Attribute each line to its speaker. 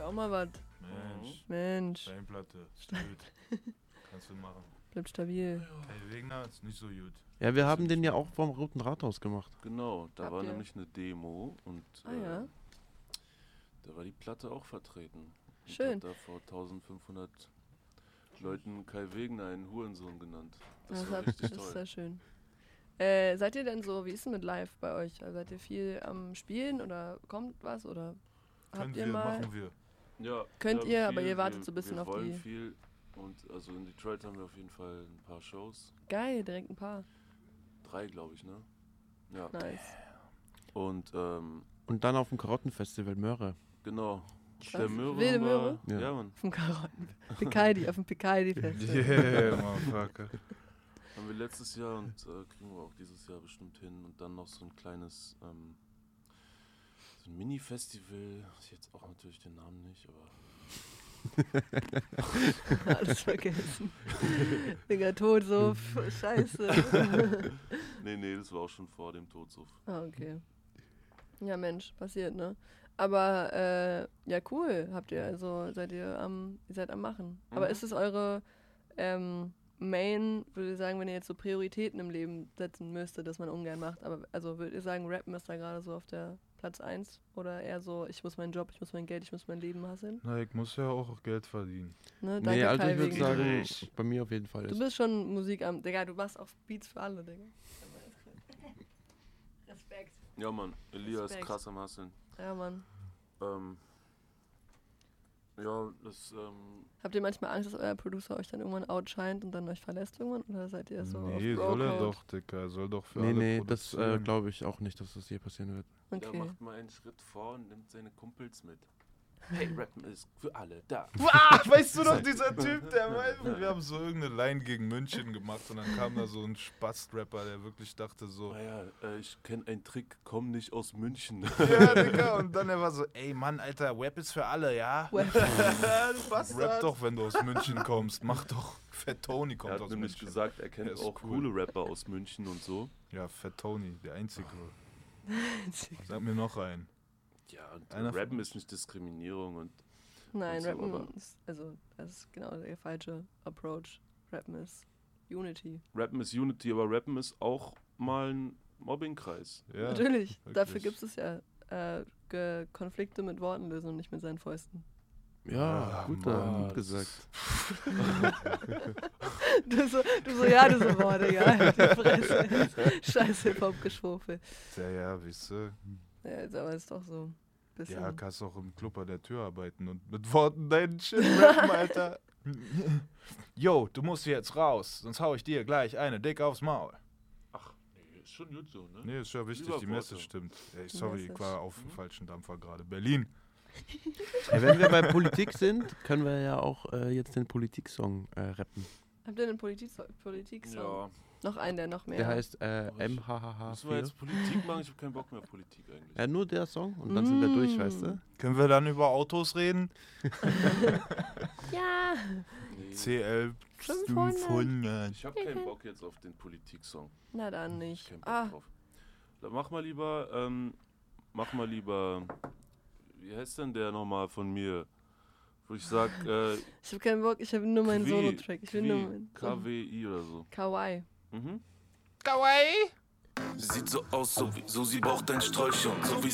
Speaker 1: auch mal was. Mensch.
Speaker 2: Steinplatte. Stimmt. Kannst du machen.
Speaker 1: Bleibt stabil.
Speaker 2: Kai Wegner ist nicht so gut.
Speaker 3: Ja, wir haben den ja auch vom Roten Rathaus gemacht.
Speaker 4: Genau, da
Speaker 1: Habt
Speaker 4: war
Speaker 1: ihr?
Speaker 4: nämlich eine Demo und
Speaker 1: Ja.
Speaker 4: da war die Platte auch vertreten. Und
Speaker 1: Schön.
Speaker 4: hat da vor 1500 Leuten Kai Wegner einen Hurensohn genannt. Das war richtig
Speaker 1: ist
Speaker 4: toll.
Speaker 1: sehr schön. Seid ihr denn so, wie ist es mit live bei euch? Also seid ihr viel am Spielen oder kommt was? Oder habt ihr mal...
Speaker 2: Machen wir.
Speaker 4: Ja,
Speaker 1: Könnt
Speaker 4: wir
Speaker 1: ihr,
Speaker 4: haben
Speaker 1: aber
Speaker 4: viel,
Speaker 1: ihr wartet so ein bisschen
Speaker 4: wir
Speaker 1: auf
Speaker 4: wollen
Speaker 1: die-
Speaker 4: viel und also in Detroit haben wir auf jeden Fall ein paar Shows.
Speaker 1: Geil, direkt ein paar.
Speaker 4: 3, glaube ich, ne? Ja.
Speaker 1: Nice.
Speaker 4: Und
Speaker 3: Und dann auf dem Karottenfestival Möhre.
Speaker 4: genau.
Speaker 1: Was?
Speaker 4: Der Möhre
Speaker 1: Wilde
Speaker 4: haben wir-
Speaker 1: Möhre?
Speaker 3: Ja.
Speaker 4: Ja, Mann.
Speaker 1: Auf dem Karotten. Picaldi, auf dem Picaldi-Festival.
Speaker 2: Yeah, motherfucker.
Speaker 4: Haben wir letztes Jahr und kriegen wir auch dieses Jahr bestimmt hin. Und dann noch so ein kleines so ein Mini-Festival. Ich jetzt auch natürlich den Namen nicht, aber
Speaker 1: Alles vergessen. Digga, Todsuff. Scheiße.
Speaker 4: nee, das war auch schon vor dem Todsuff.
Speaker 1: Ah, okay. Ja, Mensch, passiert, ne? Aber, ja, cool. Seid ihr am Machen. Aber
Speaker 4: Mhm.
Speaker 1: ist es eure Main, würde ich sagen, wenn ihr jetzt so Prioritäten im Leben setzen müsstet, dass man ungern macht, aber also würdet ihr sagen, Rappen ist da gerade so auf der Platz 1 oder eher so, ich muss meinen Job, ich muss mein Geld, ich muss mein Leben hasseln?
Speaker 2: Na, ich muss ja auch Geld verdienen.
Speaker 1: Ne?
Speaker 3: Nee,
Speaker 1: Danke,
Speaker 3: also
Speaker 1: Kai,
Speaker 3: ich würde
Speaker 1: wegen-
Speaker 3: sagen, bei mir auf jeden Fall
Speaker 1: Du
Speaker 3: ist.
Speaker 1: bist schon Musik am, Digga, du machst auch Beats für alle, Digga. Respekt.
Speaker 4: Ja, Mann. Elia ist
Speaker 1: Respekt.
Speaker 4: krass am Hasseln.
Speaker 1: Ja, Mann.
Speaker 4: Ja, das
Speaker 1: Habt ihr manchmal Angst, dass euer Producer euch dann irgendwann outscheint und dann euch verlässt irgendwann? Oder seid ihr so
Speaker 2: Nee,
Speaker 1: auf
Speaker 2: soll er
Speaker 1: Bro-Code?
Speaker 2: doch, Dicker. Er soll doch für
Speaker 3: Nee,
Speaker 2: alle
Speaker 3: nee, das
Speaker 2: produzieren.
Speaker 3: glaube ich auch nicht, dass das je passieren wird.
Speaker 4: der
Speaker 1: Okay.
Speaker 4: macht mal einen Schritt vor und nimmt seine Kumpels mit. Hey, Rappen ist für alle da.
Speaker 2: Weißt du noch, dieser Typ, der meinte, wir haben so irgendeine Line gegen München gemacht und dann kam da so ein Spast-Rapper, der wirklich dachte so,
Speaker 4: Naja, ich kenne einen Trick, komm nicht aus München.
Speaker 2: ja, Digga, und dann er war so, ey Mann, Alter, Rap ist für alle, ja?
Speaker 1: Well,
Speaker 2: Rap doch, wenn du aus München kommst, mach doch. Fat Tony
Speaker 4: Er
Speaker 2: kommt
Speaker 4: hat
Speaker 2: aus
Speaker 4: nämlich
Speaker 2: München.
Speaker 4: gesagt, er kennt
Speaker 2: Der ist
Speaker 4: auch
Speaker 2: cool.
Speaker 4: coole Rapper aus München und so.
Speaker 2: Ja, Fat Tony, der Einzige. Sag mir noch einen.
Speaker 4: Ja, und
Speaker 2: Einer von
Speaker 4: Rappen ist nicht Diskriminierung und
Speaker 1: nein,
Speaker 4: Und so,
Speaker 1: Rappen
Speaker 4: aber-
Speaker 1: ist, also, das ist genau der falsche Approach. Rappen ist Unity.
Speaker 4: Rappen ist Unity, aber Rappen ist auch mal ein Mobbingkreis.
Speaker 2: Ja,
Speaker 1: Natürlich,
Speaker 2: wirklich.
Speaker 1: dafür gibt es ja Konflikte mit Worten lösen und nicht mit seinen Fäusten.
Speaker 3: Ja,
Speaker 2: Ah,
Speaker 3: gut
Speaker 2: Mann.
Speaker 3: gesagt.
Speaker 1: Du so, boah, Digga, halt die Fresse. Scheiß Hip-Hop-Geschwurfel.
Speaker 2: Ja, weißt du.
Speaker 1: Ja, jetzt aber ist doch so. Bisschen.
Speaker 2: Ja, kannst auch im Club an der Tür arbeiten und mit Worten deinen Shit rappen, Alter. Yo, du musst jetzt raus, sonst hau ich dir gleich eine dick aufs Maul.
Speaker 4: Ach, nee, ist schon gut so, ne?
Speaker 2: Nee, ist ja wichtig,
Speaker 4: Lieber
Speaker 2: die
Speaker 4: Worte.
Speaker 2: Message stimmt. Ey,
Speaker 1: Die
Speaker 2: sorry, ich
Speaker 1: Message.
Speaker 2: war auf dem falschen Dampfer gerade. Berlin.
Speaker 3: Ey, wenn wir bei Politik sind, können wir ja auch jetzt den Politik-Song rappen.
Speaker 1: Habt ihr einen Politik-Song?
Speaker 4: Ja.
Speaker 1: Noch einen, der noch mehr.
Speaker 3: Der heißt
Speaker 4: Müssen wir
Speaker 3: MHHH4.
Speaker 4: jetzt Politik machen? Ich habe keinen Bock mehr auf Politik eigentlich.
Speaker 3: Ja, nur der Song und dann sind wir durch, weißt du?
Speaker 2: Können wir dann über Autos reden?
Speaker 1: Ja.
Speaker 4: Nee,
Speaker 2: CL
Speaker 1: 500.
Speaker 2: 500.
Speaker 4: ich habe keinen Bock jetzt auf den Politik-Song.
Speaker 1: Na dann
Speaker 4: Ich
Speaker 1: nicht.
Speaker 4: hab keinen Bock
Speaker 1: Ah,
Speaker 4: drauf. Dann mach mal lieber, wie heißt denn der nochmal von mir? Wo ich sag,
Speaker 1: ich hab keinen Bock, ich habe nur meinen Solo-Track. Ich will nur meinen
Speaker 4: KWI oder so.
Speaker 1: Kawaii.
Speaker 4: Mhm.
Speaker 2: Kawaii!
Speaker 5: Sie sieht so aus, sowieso sie braucht ein Sträuchchen. So wie